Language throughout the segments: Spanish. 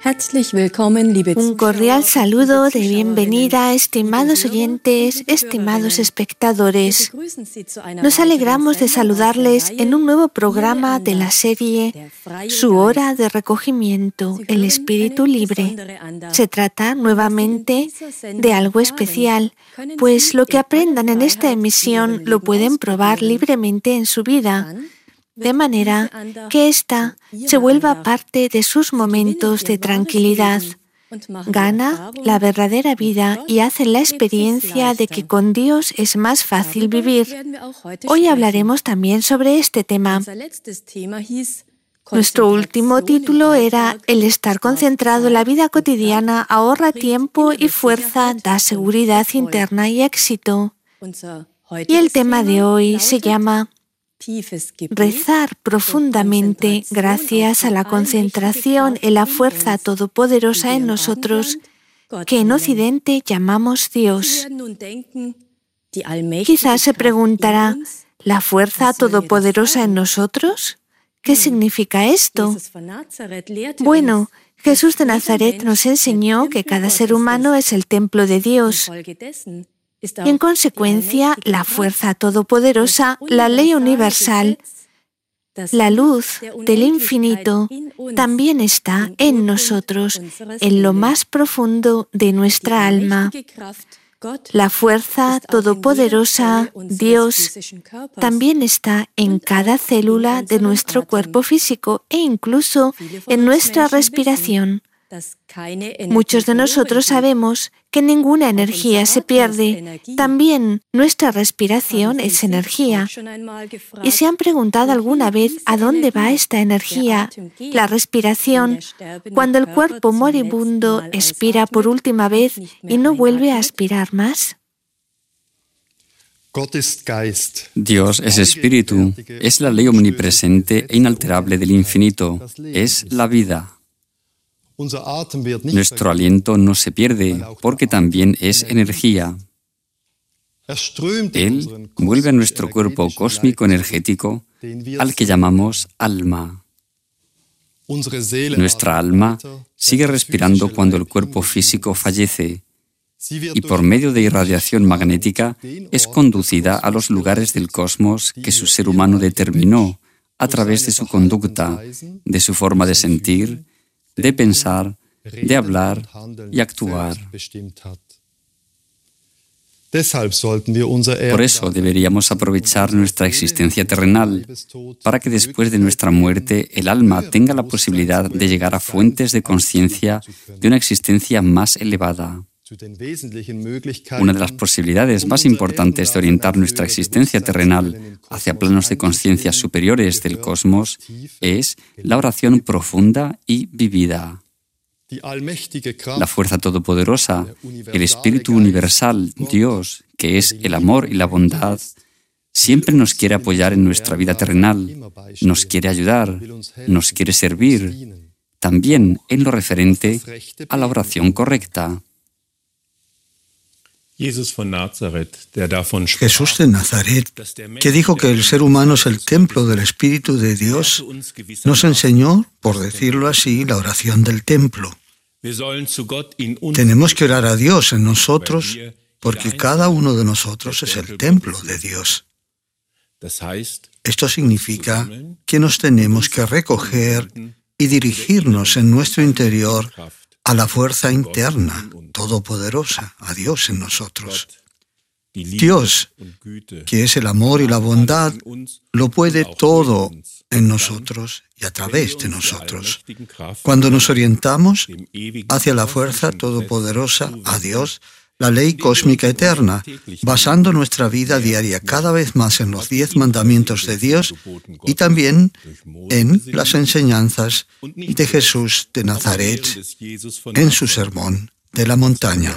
Un cordial saludo de bienvenida, estimados oyentes, estimados espectadores. Nos alegramos de saludarles en un nuevo programa de la serie Su hora de recogimiento, el espíritu libre. Se trata nuevamente de algo especial, pues lo que aprendan en esta emisión lo pueden probar libremente en su vida, de manera que ésta se vuelva parte de sus momentos de tranquilidad. Gana la verdadera vida y hace la experiencia de que con Dios es más fácil vivir. Hoy hablaremos también sobre este tema. Nuestro último título era El estar concentrado en la vida cotidiana ahorra tiempo y fuerza, da seguridad interna y éxito. Y el tema de hoy se llama Rezar profundamente gracias a la concentración en la fuerza todopoderosa en nosotros, que en Occidente llamamos Dios. Quizás se preguntará, ¿la fuerza todopoderosa en nosotros? ¿Qué significa esto? Bueno, Jesús de Nazaret nos enseñó que cada ser humano es el templo de Dios. Y en consecuencia, la fuerza todopoderosa, la ley universal, la luz del infinito, también está en nosotros, en lo más profundo de nuestra alma. La fuerza todopoderosa, Dios, también está en cada célula de nuestro cuerpo físico e incluso en nuestra respiración. Muchos de nosotros sabemos que ninguna energía se pierde. También nuestra respiración es energía. ¿Y se han preguntado alguna vez a dónde va esta energía, la respiración, cuando el cuerpo moribundo expira por última vez y no vuelve a aspirar más? Dios es espíritu, es la ley omnipresente e inalterable del infinito, es la vida. Nuestro aliento no se pierde porque también es energía. Él vuelve a nuestro cuerpo cósmico energético al que llamamos alma. Nuestra alma sigue respirando cuando el cuerpo físico fallece y por medio de irradiación magnética es conducida a los lugares del cosmos que su ser humano determinó a través de su conducta, de su forma de sentir, de pensar, de hablar y actuar. Por eso deberíamos aprovechar nuestra existencia terrenal, para que después de nuestra muerte el alma tenga la posibilidad de llegar a fuentes de conciencia de una existencia más elevada. Una de las posibilidades más importantes de orientar nuestra existencia terrenal hacia planos de conciencia superiores del cosmos es la oración profunda y vivida. La fuerza todopoderosa, el Espíritu universal, Dios, que es el amor y la bondad, siempre nos quiere apoyar en nuestra vida terrenal, nos quiere ayudar, nos quiere servir, también en lo referente a la oración correcta. Jesús de Nazaret, que dijo que el ser humano es el templo del Espíritu de Dios, nos enseñó, por decirlo así, la oración del templo. Tenemos que orar a Dios en nosotros, porque cada uno de nosotros es el templo de Dios. Esto significa que nos tenemos que recoger y dirigirnos en nuestro interior a la fuerza interna, todopoderosa, a Dios en nosotros. Dios, que es el amor y la bondad, lo puede todo en nosotros y a través de nosotros. Cuando nos orientamos hacia la fuerza todopoderosa, a Dios, la ley cósmica eterna, basando nuestra vida diaria cada vez más en los 10 mandamientos de Dios y también en las enseñanzas de Jesús de Nazaret en su sermón de la montaña.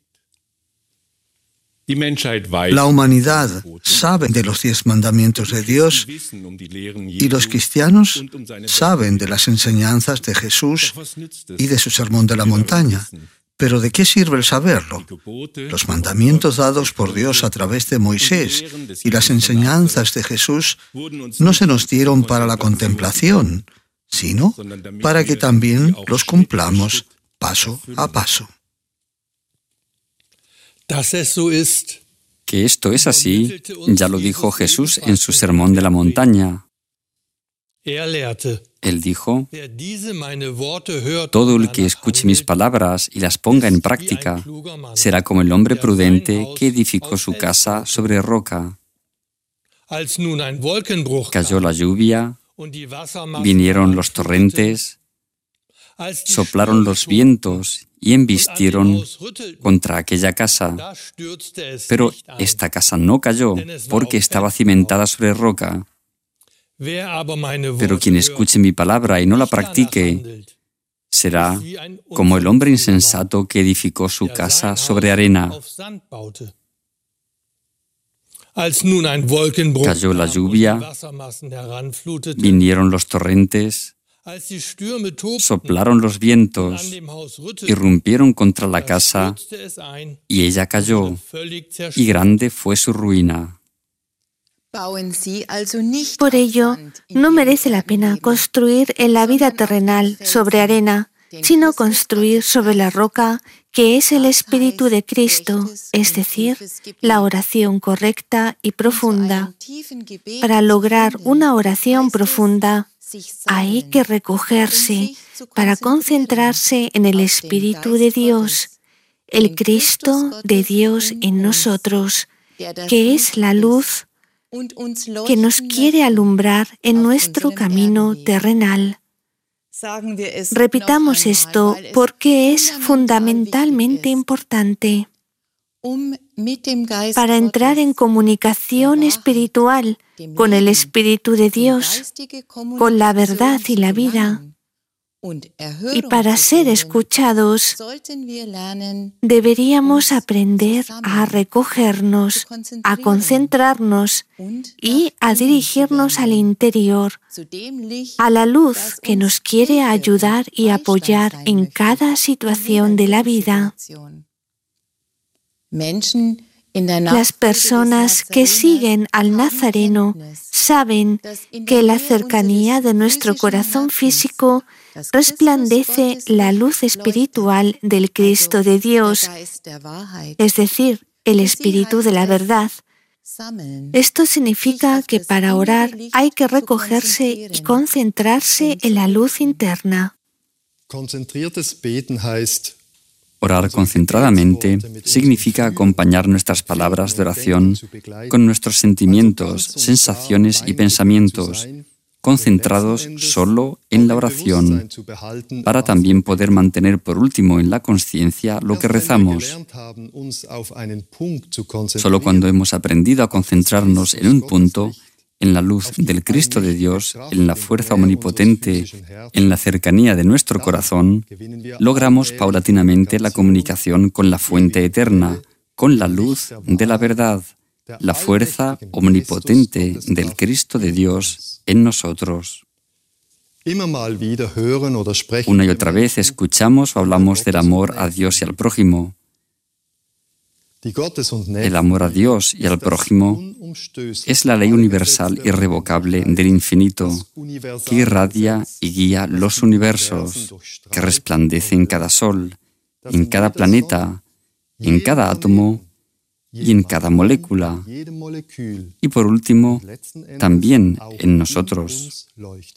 La humanidad sabe de los 10 mandamientos de Dios y los cristianos saben de las enseñanzas de Jesús y de su sermón de la montaña. Pero ¿de qué sirve el saberlo? Los mandamientos dados por Dios a través de Moisés y las enseñanzas de Jesús no se nos dieron para la contemplación, sino para que también los cumplamos paso a paso. Que esto es así, ya lo dijo Jesús en su Sermón de la Montaña. Él dijo: todo el que escuche mis palabras y las ponga en práctica será como el hombre prudente que edificó su casa sobre roca. Cayó la lluvia, vinieron los torrentes, soplaron los vientos y embistieron contra aquella casa. Pero esta casa no cayó porque estaba cimentada sobre roca. Pero quien escuche mi palabra y no la practique será como el hombre insensato que edificó su casa sobre arena. Cayó la lluvia, vinieron los torrentes, soplaron los vientos, irrumpieron contra la casa y ella cayó, y grande fue su ruina. Por ello, no merece la pena construir en la vida terrenal sobre arena, sino construir sobre la roca, que es el Espíritu de Cristo, es decir, la oración correcta y profunda. Para lograr una oración profunda, hay que recogerse para concentrarse en el Espíritu de Dios, el Cristo de Dios en nosotros, que es la luz que nos quiere alumbrar en nuestro camino terrenal. Repitamos esto porque es fundamentalmente importante. Para entrar en comunicación espiritual con el Espíritu de Dios, con la verdad y la vida, y para ser escuchados, deberíamos aprender a recogernos, a concentrarnos y a dirigirnos al interior, a la luz que nos quiere ayudar y apoyar en cada situación de la vida. Las personas que siguen al Nazareno saben que en la cercanía de nuestro corazón físico resplandece la luz espiritual del Cristo de Dios, es decir, el Espíritu de la verdad. Esto significa que para orar hay que recogerse y concentrarse en la luz interna. Orar concentradamente significa acompañar nuestras palabras de oración con nuestros sentimientos, sensaciones y pensamientos, concentrados solo en la oración, para también poder mantener por último en la conciencia lo que rezamos. Solo cuando hemos aprendido a concentrarnos en un punto, en la luz del Cristo de Dios, en la fuerza omnipotente, en la cercanía de nuestro corazón, logramos paulatinamente la comunicación con la fuente eterna, con la luz de la verdad, la fuerza omnipotente del Cristo de Dios en nosotros. Una y otra vez escuchamos o hablamos del amor a Dios y al prójimo. El amor a Dios y al prójimo es la ley universal irrevocable del infinito, que irradia y guía los universos, que resplandece en cada sol, en cada planeta, en cada átomo y en cada molécula, y por último, también en nosotros.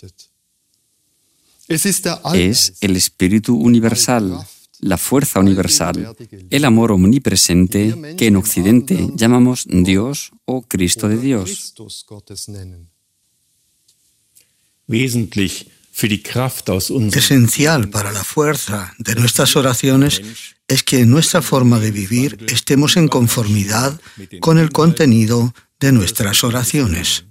Es el Espíritu universal, la fuerza universal, el amor omnipresente que en Occidente llamamos Dios o Cristo de Dios. Esencial para la fuerza de nuestras oraciones es que en nuestra forma de vivir estemos en conformidad con el contenido de nuestras oraciones.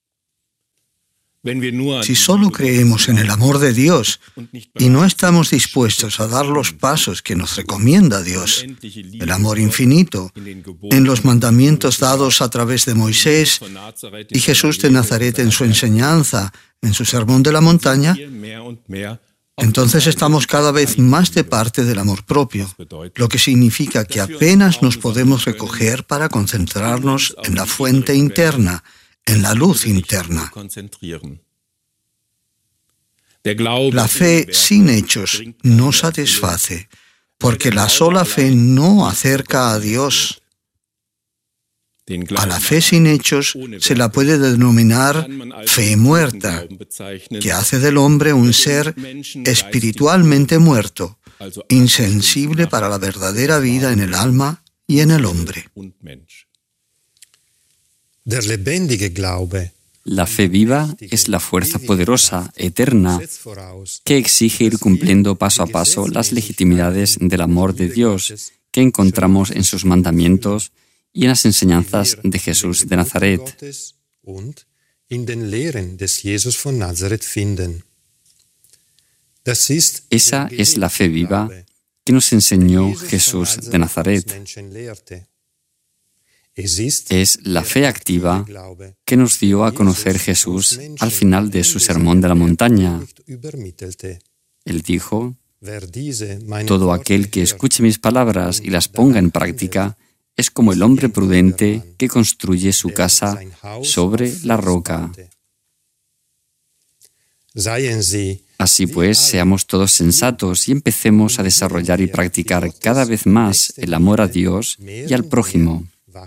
Si solo creemos en el amor de Dios y no estamos dispuestos a dar los pasos que nos recomienda Dios, el amor infinito, en los mandamientos dados a través de Moisés y Jesús de Nazaret en su enseñanza, en su Sermón de la Montaña, entonces estamos cada vez más de parte del amor propio, lo que significa que apenas nos podemos recoger para concentrarnos en la fuente interna, en la luz interna. La fe sin hechos no satisface, porque la sola fe no acerca a Dios. A la fe sin hechos se la puede denominar fe muerta, que hace del hombre un ser espiritualmente muerto, insensible para la verdadera vida en el alma y en el hombre. La fe viva es la fuerza poderosa, eterna, que exige ir cumpliendo paso a paso las legitimidades del amor de Dios que encontramos en sus mandamientos y en las enseñanzas de Jesús de Nazaret. Esa es la fe viva que nos enseñó Jesús de Nazaret. Es la fe activa que nos dio a conocer Jesús al final de su sermón de la montaña. Él dijo: todo aquel que escuche mis palabras y las ponga en práctica es como el hombre prudente que construye su casa sobre la roca. Así pues, seamos todos sensatos y empecemos a desarrollar y practicar cada vez más el amor a Dios y al prójimo.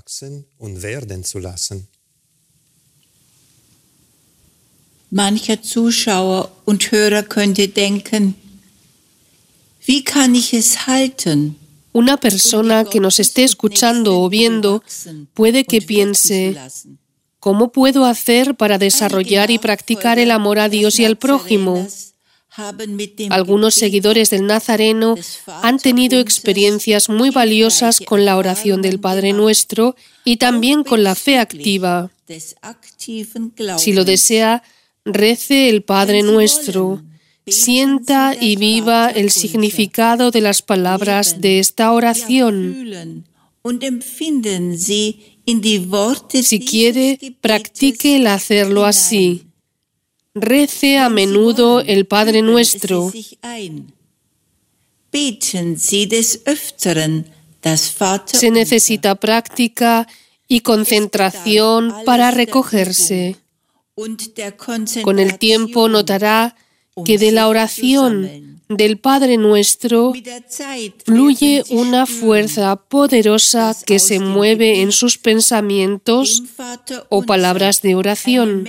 Mancher Zuschauer und Hörer könnte denken, wie kann ich es halten? Una persona que nos esté escuchando o viendo puede que piense: ¿cómo puedo hacer para desarrollar y practicar el amor a Dios y al prójimo? Algunos seguidores del Nazareno han tenido experiencias muy valiosas con la oración del Padre Nuestro y también con la fe activa. Si lo desea, rece el Padre Nuestro. Sienta y viva el significado de las palabras de esta oración. Si quiere, practique el hacerlo así. Rece a menudo el Padre Nuestro. Se necesita práctica y concentración para recogerse. Con el tiempo notará que de la oración del Padre Nuestro fluye una fuerza poderosa que se mueve en sus pensamientos o palabras de oración.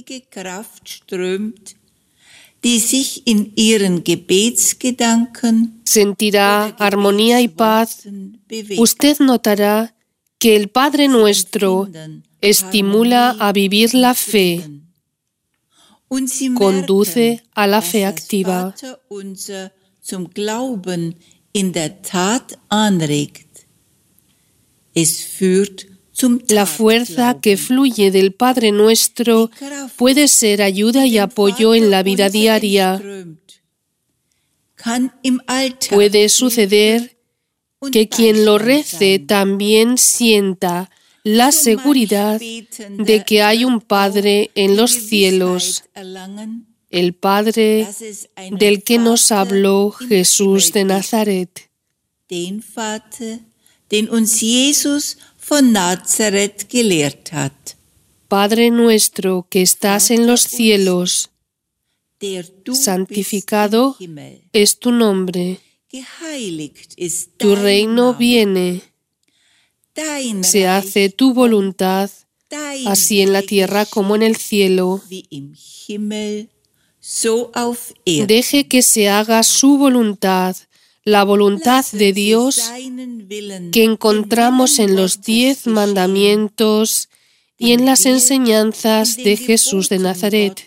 Sentirá armonía y paz. Usted notará que el Padre Nuestro estimula a vivir la fe, conduce a la fe activa. La fuerza que fluye del Padre Nuestro puede ser ayuda y apoyo en la vida diaria. Puede suceder que quien lo rece también sienta la seguridad de que hay un Padre en los cielos, el Padre del que nos habló Jesús de Nazaret. Padre nuestro que estás en los cielos, santificado es tu nombre, tu reino viene. Se hace tu voluntad, así en la tierra como en el cielo. Deje que se haga su voluntad, la voluntad de Dios que encontramos en los 10 mandamientos y en las enseñanzas de Jesús de Nazaret.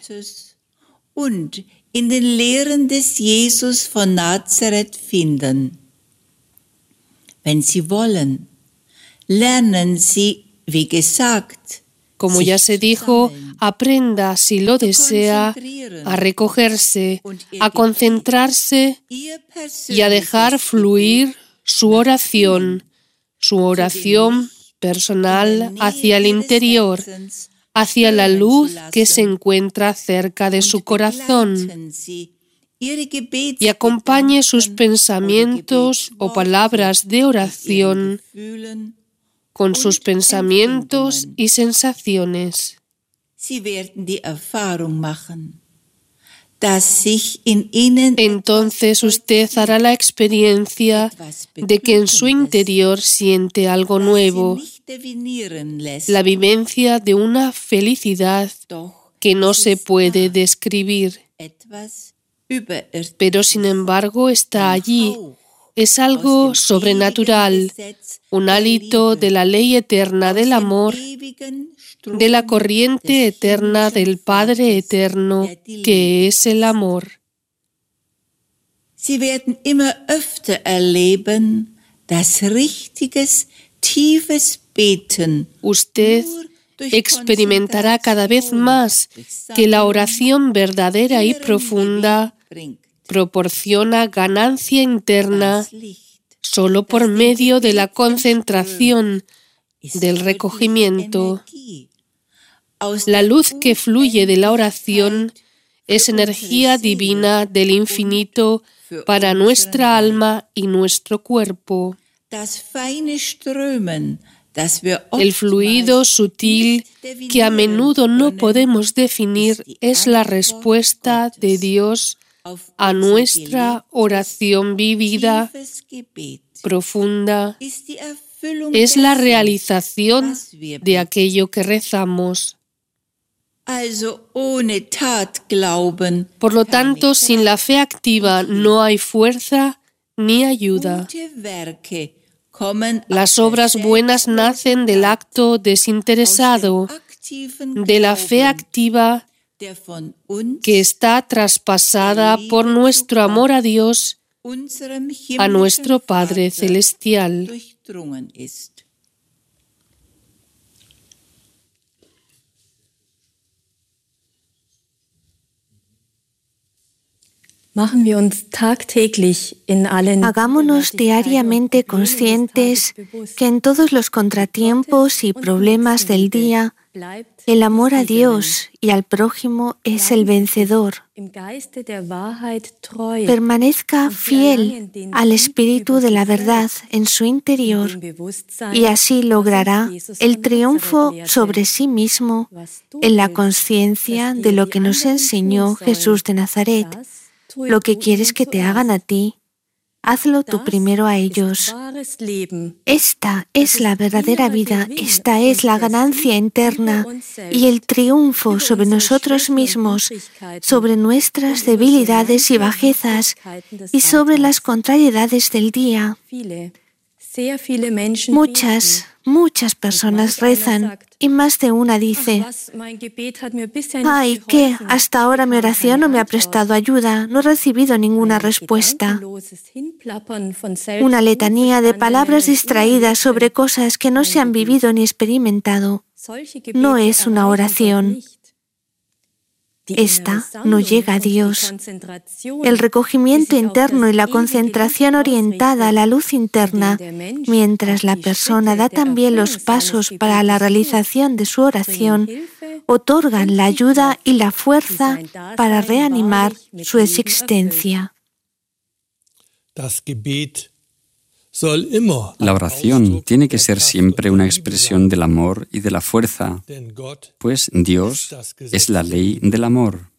Como ya se dijo, aprenda, si lo desea, a recogerse, a concentrarse y a dejar fluir su oración personal hacia el interior, hacia la luz que se encuentra cerca de su corazón, y acompañe sus pensamientos o palabras de oración con sus pensamientos y sensaciones. entonces usted hará la experiencia de que en su interior siente algo nuevo, la vivencia de una felicidad que no se puede describir. Pero sin embargo está allí. Es algo sobrenatural, un hálito de la ley eterna del amor, de la corriente eterna del Padre eterno, que es el amor. Sie werden immer öfter erleben, dass richtiges, tiefes Beten. Usted experimentará cada vez más que la oración verdadera y profunda proporciona ganancia interna solo por medio de la concentración, del recogimiento. La luz que fluye de la oración es energía divina del infinito para nuestra alma y nuestro cuerpo. El fluido sutil que a menudo no podemos definir es la respuesta de Dios a nuestra oración vivida, profunda. Es la realización de aquello que rezamos. Por lo tanto, sin la fe activa no hay fuerza ni ayuda. Las obras buenas nacen del acto desinteresado, de la fe activa que está traspasada por nuestro amor a Dios, a nuestro Padre Celestial. Hagámonos diariamente conscientes que en todos los contratiempos y problemas del día, el amor a Dios y al prójimo es el vencedor. Permanezca fiel al Espíritu de la verdad en su interior y así logrará el triunfo sobre sí mismo en la conciencia de lo que nos enseñó Jesús de Nazaret. Lo que quieres que te hagan a ti, hazlo tú primero a ellos. Esta es la verdadera vida, esta es la ganancia interna y el triunfo sobre nosotros mismos, sobre nuestras debilidades y bajezas y sobre las contrariedades del día. Muchas personas rezan y más de una dice: ¡ay, qué! Hasta ahora mi oración no me ha prestado ayuda, no he recibido ninguna respuesta. Una letanía de palabras distraídas sobre cosas que no se han vivido ni experimentado. No es una oración. Esta no llega a Dios. El recogimiento interno y la concentración orientada a la luz interna, mientras la persona da también los pasos para la realización de su oración, otorgan la ayuda y la fuerza para reanimar su existencia. La oración tiene que ser siempre una expresión del amor y de la fuerza, pues Dios es la ley del amor.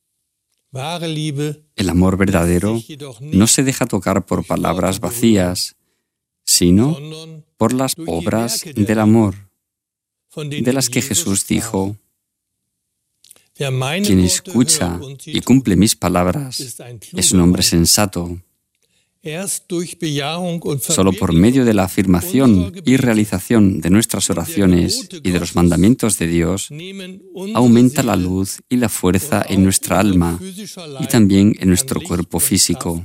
El amor verdadero no se deja tocar por palabras vacías, sino por las obras del amor, de las que Jesús dijo: quien escucha y cumple mis palabras es un hombre sensato. Solo por medio de la afirmación y realización de nuestras oraciones y de los mandamientos de Dios, aumenta la luz y la fuerza en nuestra alma y también en nuestro cuerpo físico.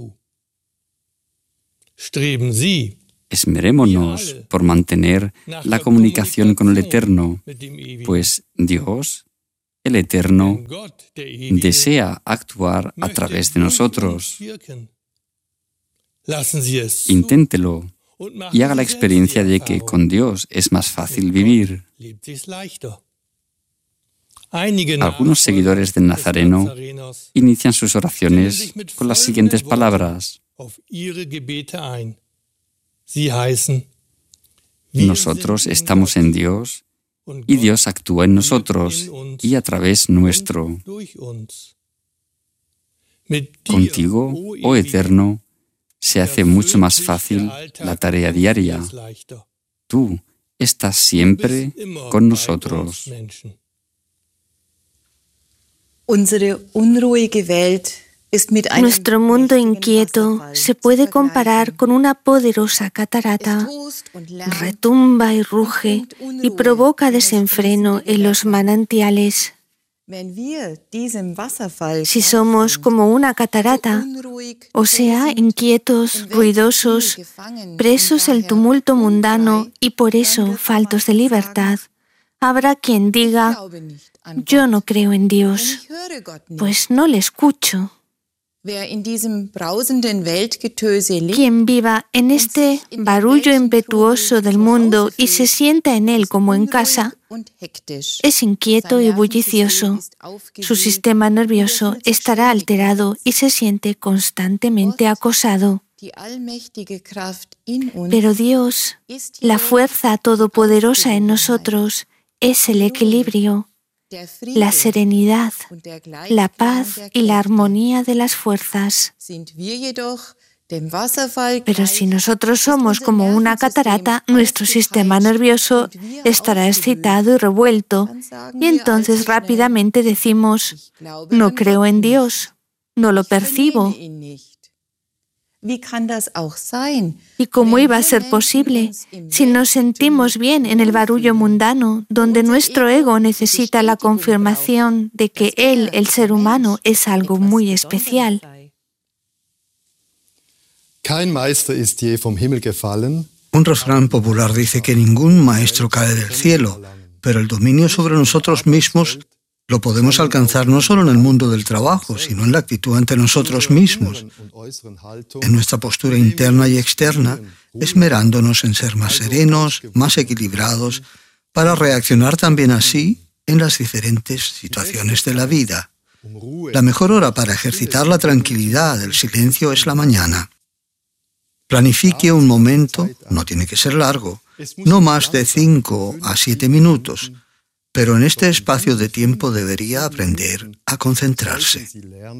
Esmerémonos por mantener la comunicación con el Eterno, pues Dios, el Eterno, desea actuar a través de nosotros. Inténtelo y haga la experiencia de que con Dios es más fácil vivir. Algunos seguidores del Nazareno inician sus oraciones con las siguientes palabras: nosotros estamos en Dios y Dios actúa en nosotros y a través nuestro. Contigo, oh Eterno, se hace mucho más fácil la tarea diaria. Tú estás siempre con nosotros. Nuestro mundo inquieto se puede comparar con una poderosa catarata. Retumba y ruge y provoca desenfreno en los manantiales. Si somos como una catarata, o sea, inquietos, ruidosos, presos del tumulto mundano y por eso faltos de libertad, habrá quien diga: yo no creo en Dios, pues no le escucho. Quien viva en este barullo impetuoso del mundo y se sienta en él como en casa, es inquieto y bullicioso. Su sistema nervioso estará alterado y se siente constantemente acosado. Pero Dios, la fuerza todopoderosa en nosotros, es el equilibrio, la serenidad, la paz y la armonía de las fuerzas. Pero si nosotros somos como una catarata, nuestro sistema nervioso estará excitado y revuelto, y entonces rápidamente decimos: no creo en Dios, no lo percibo. ¿Y cómo iba a ser posible si nos sentimos bien en el barullo mundano, donde nuestro ego necesita la confirmación de que él, el ser humano, es algo muy especial? Un refrán popular dice que ningún maestro cae del cielo, pero el dominio sobre nosotros mismos lo podemos alcanzar no solo en el mundo del trabajo, sino en la actitud ante nosotros mismos, en nuestra postura interna y externa, esmerándonos en ser más serenos, más equilibrados, para reaccionar también así en las diferentes situaciones de la vida. La mejor hora para ejercitar la tranquilidad, el silencio, es la mañana. Planifique un momento, no tiene que ser largo, no más de 5 a 7 minutos, pero en este espacio de tiempo debería aprender a concentrarse.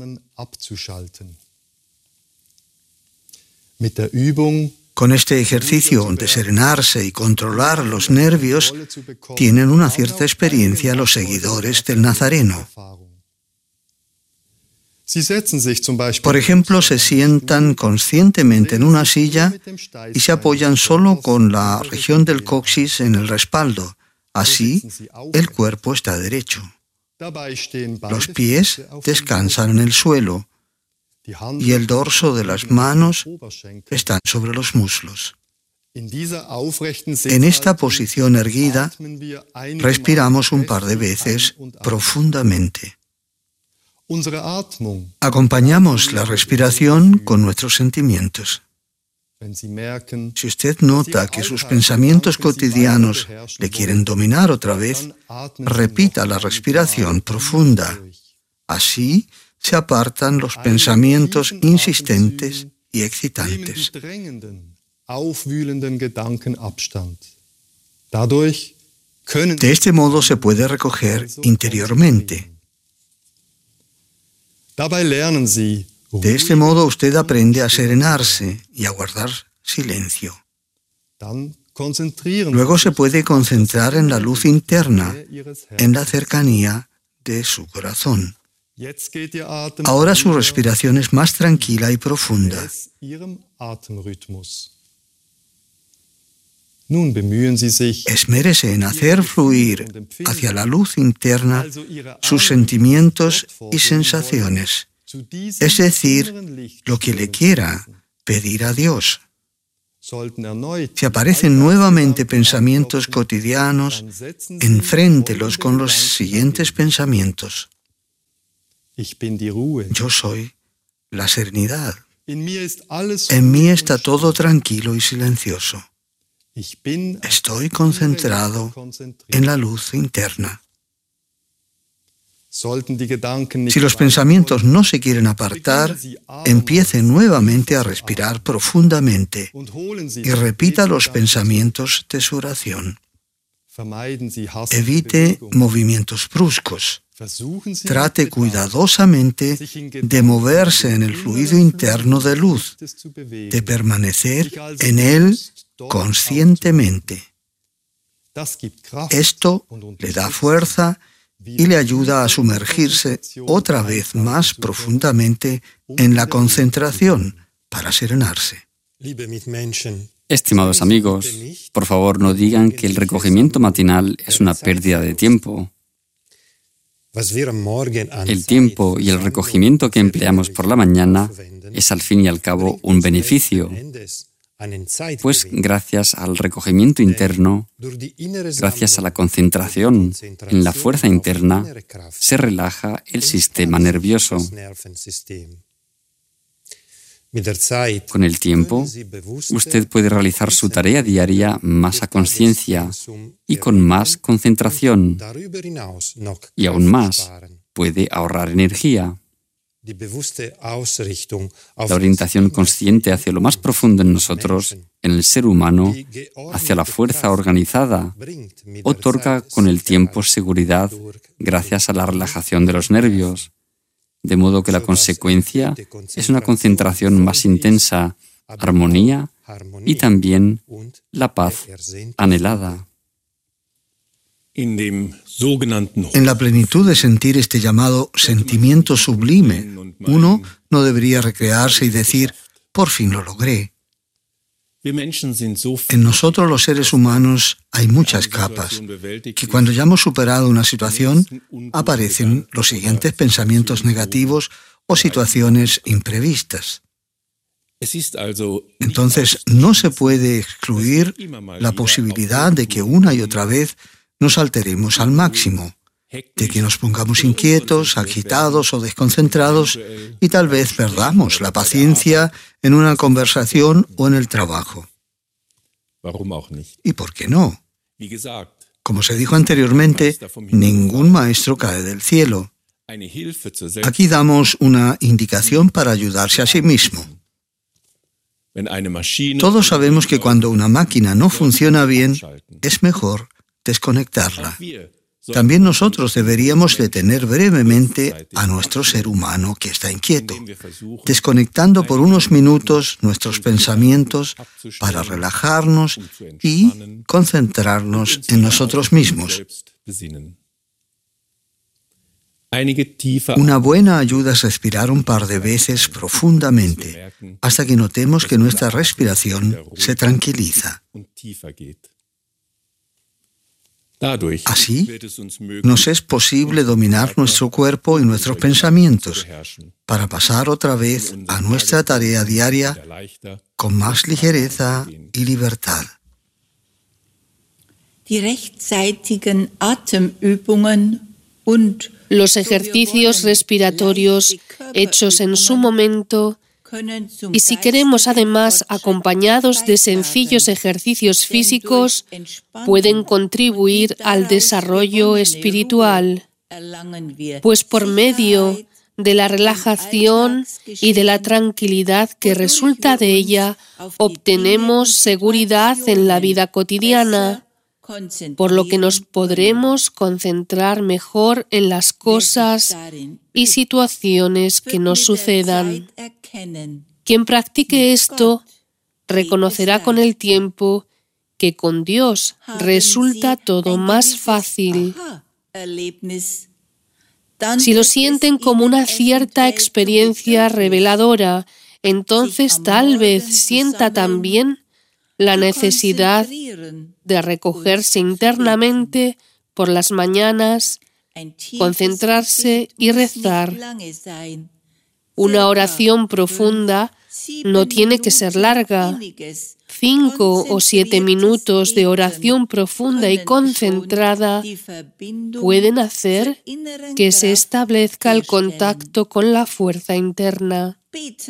Con este ejercicio de serenarse y controlar los nervios, tienen una cierta experiencia los seguidores del Nazareno. Por ejemplo, se sientan conscientemente en una silla y se apoyan solo con la región del coxis en el respaldo. Así, el cuerpo está derecho. Los pies descansan en el suelo y el dorso de las manos está sobre los muslos. En esta posición erguida, respiramos un par de veces profundamente. Acompañamos la respiración con nuestros sentimientos. Si usted nota que sus pensamientos cotidianos le quieren dominar otra vez, repita la respiración profunda. Así se apartan los pensamientos insistentes y excitantes. De este modo se puede recoger interiormente. De este modo usted aprende a serenarse y a guardar silencio. Luego se puede concentrar en la luz interna, en la cercanía de su corazón. Ahora su respiración es más tranquila y profunda. Esmérese en hacer fluir hacia la luz interna sus sentimientos y sensaciones, es decir, lo que le quiera pedir a Dios. Si aparecen nuevamente pensamientos cotidianos, enfréntelos con los siguientes pensamientos. Yo soy la serenidad. En mí está todo tranquilo y silencioso. Estoy concentrado en la luz interna. Si los pensamientos no se quieren apartar, empiece nuevamente a respirar profundamente y repita los pensamientos de su oración. Evite movimientos bruscos. Trate cuidadosamente de moverse en el fluido interno de luz, de permanecer en él conscientemente. Esto le da fuerza y le ayuda a sumergirse otra vez más profundamente en la concentración para serenarse. Estimados amigos, por favor no digan que el recogimiento matinal es una pérdida de tiempo. El tiempo y el recogimiento que empleamos por la mañana es al fin y al cabo un beneficio, pues gracias al recogimiento interno, gracias a la concentración en la fuerza interna, se relaja el sistema nervioso. Con el tiempo, usted puede realizar su tarea diaria más a conciencia y con más concentración, y aún más, puede ahorrar energía. La orientación consciente hacia lo más profundo en nosotros, en el ser humano, hacia la fuerza organizada, otorga con el tiempo seguridad gracias a la relajación de los nervios, de modo que la consecuencia es una concentración más intensa, armonía y también la paz anhelada. En la plenitud de sentir este llamado sentimiento sublime, uno no debería recrearse y decir, por fin lo logré. En nosotros los seres humanos hay muchas capas, que cuando ya hemos superado una situación, aparecen los siguientes pensamientos negativos o situaciones imprevistas. Entonces, no se puede excluir la posibilidad de que una y otra vez nos alteremos al máximo, de que nos pongamos inquietos, agitados o desconcentrados y tal vez perdamos la paciencia en una conversación o en el trabajo. ¿Y por qué no? Como se dijo anteriormente, ningún maestro cae del cielo. Aquí damos una indicación para ayudarse a sí mismo. Todos sabemos que cuando una máquina no funciona bien, es mejor desconectarla. También nosotros deberíamos detener brevemente a nuestro ser humano que está inquieto, desconectando por unos minutos nuestros pensamientos para relajarnos y concentrarnos en nosotros mismos. Una buena ayuda es respirar un par de veces profundamente, hasta que notemos que nuestra respiración se tranquiliza. Así, nos es posible dominar nuestro cuerpo y nuestros pensamientos para pasar otra vez a nuestra tarea diaria con más ligereza y libertad. Los ejercicios respiratorios hechos en su momento, y si queremos además acompañados de sencillos ejercicios físicos, pueden contribuir al desarrollo espiritual, pues por medio de la relajación y de la tranquilidad que resulta de ella, obtenemos seguridad en la vida cotidiana, por lo que nos podremos concentrar mejor en las cosas y situaciones que nos sucedan. Quien practique esto reconocerá con el tiempo que con Dios resulta todo más fácil. Si lo sienten como una cierta experiencia reveladora, entonces tal vez sienta también la necesidad de recogerse internamente por las mañanas, concentrarse y rezar. Una oración profunda no tiene que ser larga. 5 o 7 minutos de oración profunda y concentrada pueden hacer que se establezca el contacto con la fuerza interna.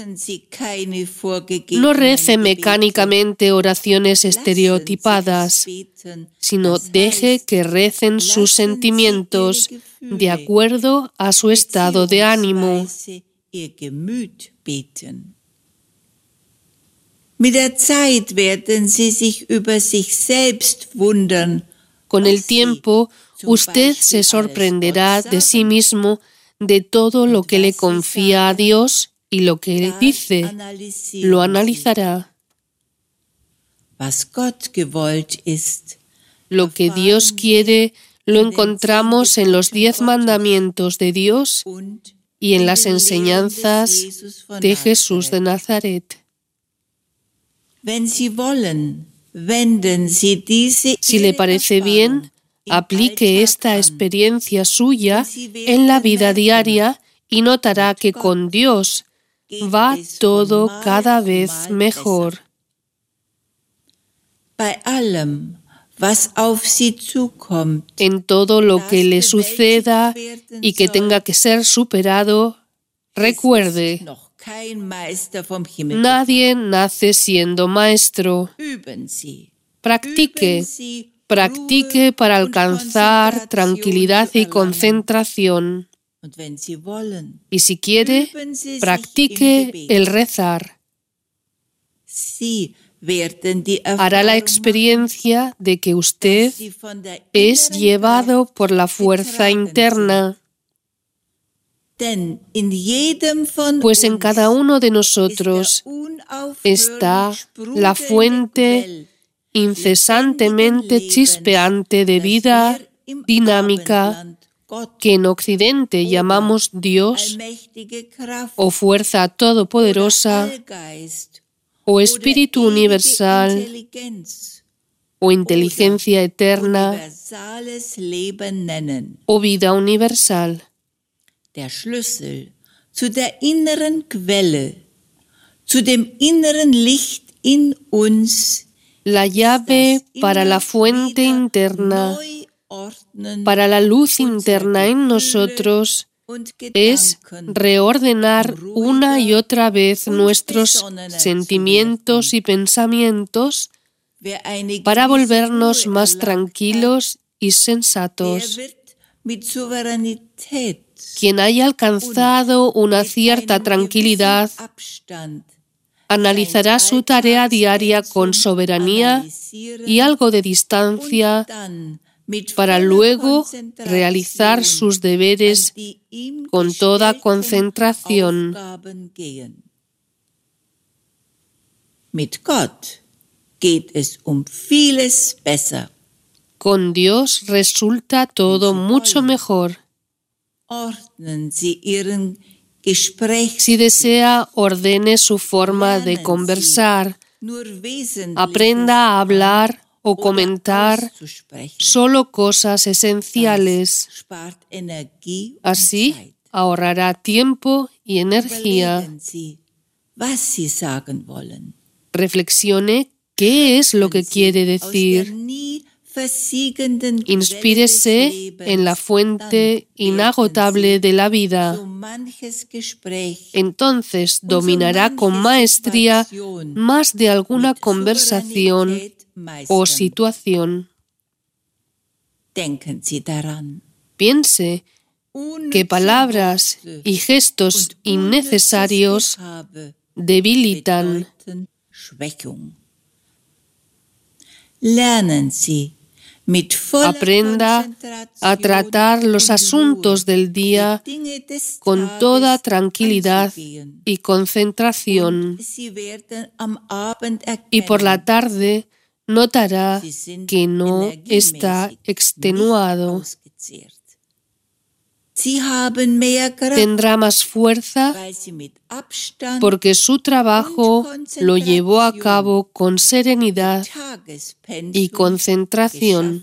No rece mecánicamente oraciones estereotipadas, sino deje que recen sus sentimientos de acuerdo a su estado de ánimo. Mit der Zeit werden sie sich über sich selbst wundern Con el tiempo, usted se sorprenderá de sí mismo de todo lo que le confía a Dios y lo que Él dice. Lo analizará. Lo que Dios quiere lo encontramos en los 10 mandamientos de Dios y en las enseñanzas de Jesús de Nazaret. Si le parece bien, aplique esta experiencia suya en la vida diaria y notará que con Dios va todo cada vez mejor. En todo lo que le suceda y que tenga que ser superado, recuerde, nadie nace siendo maestro. Practique para alcanzar tranquilidad y concentración. Y si quiere, practique el rezar. Hará la experiencia de que usted es llevado por la fuerza interna, pues en cada uno de nosotros está la fuente incesantemente chispeante de vida dinámica que en Occidente llamamos Dios o fuerza todopoderosa o espíritu universal o inteligencia eterna o vida universal. Der Schlüssel zu der inneren Quelle, zu dem inneren Licht in uns, la llave para la fuente interna, para la luz interna en nosotros, es reordenar una y otra vez nuestros sentimientos y pensamientos para volvernos más tranquilos y sensatos. Quien haya alcanzado una cierta tranquilidad, analizará su tarea diaria con soberanía y algo de distancia para luego realizar sus deberes con toda concentración. Con Dios resulta todo mucho mejor. Si desea, ordene su forma de conversar. Aprenda a hablar o comentar solo cosas esenciales. Así ahorrará tiempo y energía. Reflexione qué es lo que quiere decir. Inspírese en la fuente inagotable de la vida. Entonces dominará con maestría más de alguna conversación o situación. Piense que palabras y gestos innecesarios debilitan. Aprenda a tratar los asuntos del día con toda tranquilidad y concentración. Y por la tarde notará que no está extenuado. Tendrá más fuerza porque su trabajo lo llevó a cabo con serenidad y concentración.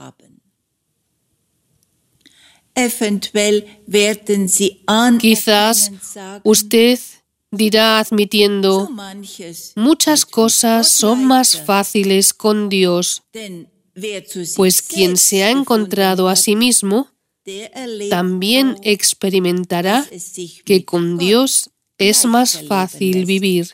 Quizás usted dirá admitiendo, muchas cosas son más fáciles con Dios, pues quien se ha encontrado a sí mismo también experimentará que con Dios es más fácil vivir.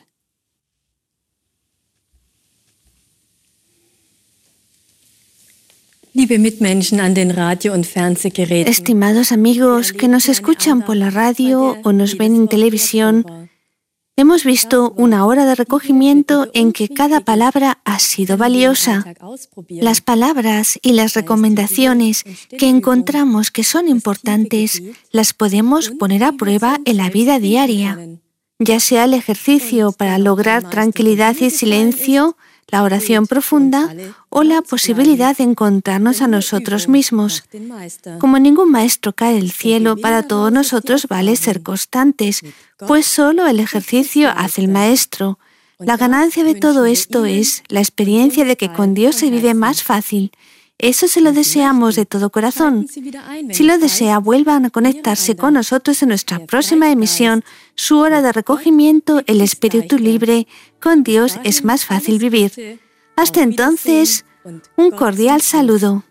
Estimados amigos que nos escuchan por la radio o nos ven en televisión, Hemos visto una hora de recogimiento en que cada palabra ha sido valiosa. Las palabras y las recomendaciones que encontramos que son importantes las podemos poner a prueba en la vida diaria, ya sea el ejercicio para lograr tranquilidad y silencio, la oración profunda o la posibilidad de encontrarnos a nosotros mismos. Como ningún maestro cae del cielo, para todos nosotros vale ser constantes, pues solo el ejercicio hace el maestro. La ganancia de todo esto es la experiencia de que con Dios se vive más fácil. Eso se lo deseamos de todo corazón. Si lo desea, vuelvan a conectarse con nosotros en nuestra próxima emisión, su hora de recogimiento, el espíritu libre. Con Dios es más fácil vivir. Hasta entonces, un cordial saludo.